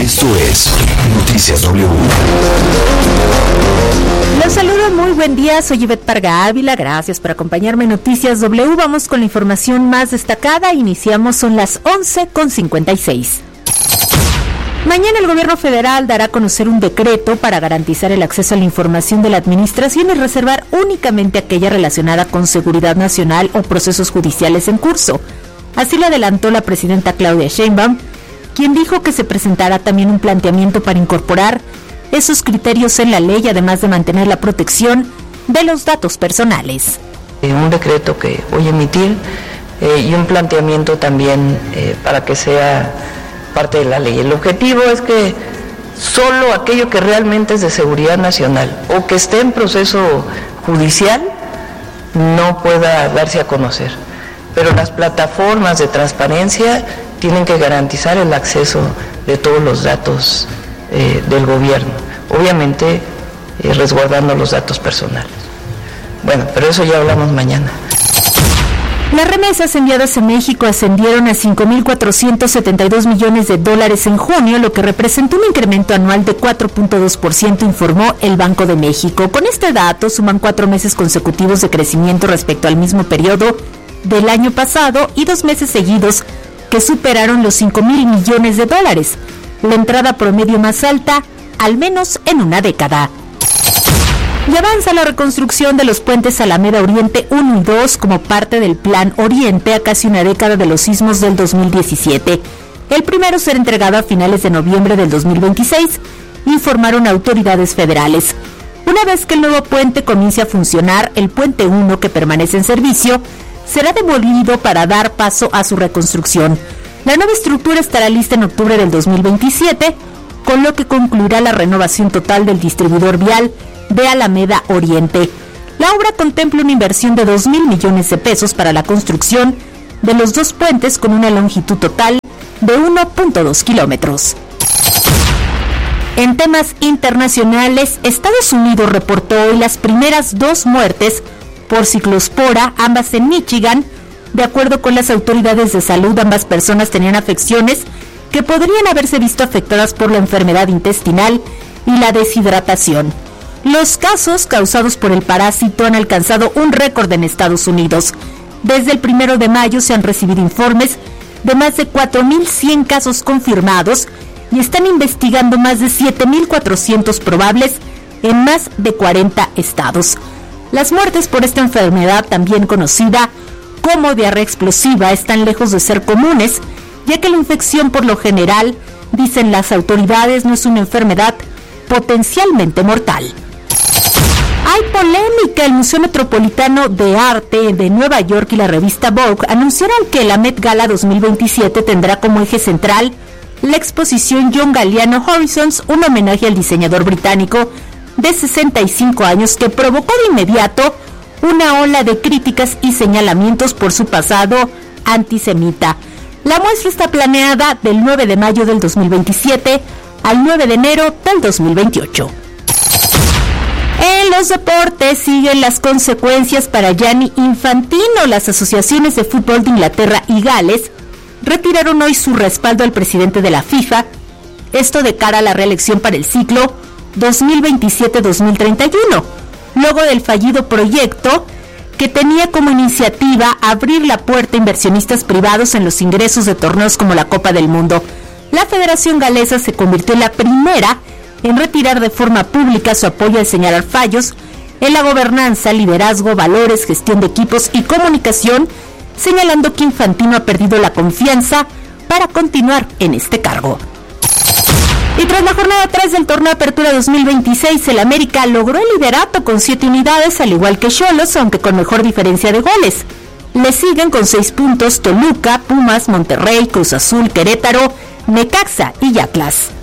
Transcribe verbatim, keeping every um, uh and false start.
Esto es Noticias W. Los saludo, muy buen día, soy Ivette Parga Ávila, gracias por acompañarme en Noticias W. Vamos con la información más destacada, iniciamos, son las once con cincuenta y seis. Mañana el gobierno federal dará a conocer un decreto para garantizar el acceso a la información de la administración y reservar únicamente aquella relacionada con seguridad nacional o procesos judiciales en curso. Así lo adelantó la presidenta Claudia Sheinbaum, quien dijo que se presentará también un planteamiento para incorporar esos criterios en la ley, además de mantener la protección de los datos personales. Un decreto que voy a emitir eh, y un planteamiento también eh, para que sea parte de la ley. El objetivo es que solo aquello que realmente es de seguridad nacional o que esté en proceso judicial no pueda darse a conocer. Pero las plataformas de transparencia tienen que garantizar el acceso de todos los datos eh, del gobierno, obviamente eh, resguardando los datos personales. Bueno, pero eso ya hablamos mañana. Las remesas enviadas a México ascendieron a cinco mil cuatrocientos setenta y dos millones de dólares en junio, lo que representó un incremento anual de cuatro punto dos por ciento, informó el Banco de México. Con este dato suman cuatro meses consecutivos de crecimiento respecto al mismo periodo del año pasado y dos meses seguidos que superaron los cinco mil millones de dólares, la entrada promedio más alta, al menos en una década. Y avanza la reconstrucción de los puentes Alameda Oriente uno y dos como parte del Plan Oriente a casi una década de los sismos del dos mil diecisiete. El primero será entregado a finales de noviembre del dos mil veintiséis, informaron autoridades federales. Una vez que el nuevo puente comience a funcionar, el puente uno, que permanece en servicio, será demolido para dar paso a su reconstrucción. La nueva estructura estará lista en octubre del dos mil veintisiete, con lo que concluirá la renovación total del distribuidor vial de Alameda Oriente. La obra contempla una inversión de dos mil millones de pesos para la construcción de los dos puentes con una longitud total de uno punto dos kilómetros. En temas internacionales, Estados Unidos reportó hoy las primeras dos muertes por ciclospora, ambas en Michigan. De acuerdo con las autoridades de salud, ambas personas tenían afecciones que podrían haberse visto afectadas por la enfermedad intestinal y la deshidratación. Los casos causados por el parásito han alcanzado un récord en Estados Unidos. Desde el primero de mayo se han recibido informes de más de cuatro mil cien casos confirmados y están investigando más de siete mil cuatrocientos probables en más de cuarenta estados. Las muertes por esta enfermedad, también conocida como diarrea explosiva, están lejos de ser comunes, ya que la infección por lo general, dicen las autoridades, no es una enfermedad potencialmente mortal. Hay polémica. El Museo Metropolitano de Arte de Nueva York y la revista Vogue anunciaron que la Met Gala dos mil veintisiete tendrá como eje central la exposición John Galliano Horizons, un homenaje al diseñador británico de sesenta y cinco años que provocó de inmediato una ola de críticas y señalamientos por su pasado antisemita. La muestra está planeada del nueve de mayo del dos mil veintisiete al nueve de enero del dos mil veintiocho. En los deportes siguen las consecuencias para Gianni Infantino. Las asociaciones de fútbol de Inglaterra y Gales retiraron hoy su respaldo al presidente de la FIFA, esto de cara a la reelección para el ciclo dos mil veintisiete dos mil treinta y uno, luego del fallido proyecto que tenía como iniciativa abrir la puerta a inversionistas privados en los ingresos de torneos como la Copa del Mundo. La Federación Galesa se convirtió en la primera en retirar de forma pública su apoyo al señalar fallos en la gobernanza, liderazgo, valores, gestión de equipos y comunicación, señalando que Infantino ha perdido la confianza para continuar en este cargo. Y tras la jornada tres del torneo Apertura dos mil veintiséis, el América logró el liderato con siete unidades, al igual que Xolos, aunque con mejor diferencia de goles. Le siguen con seis puntos Toluca, Pumas, Monterrey, Cruz Azul, Querétaro, Necaxa y Atlas.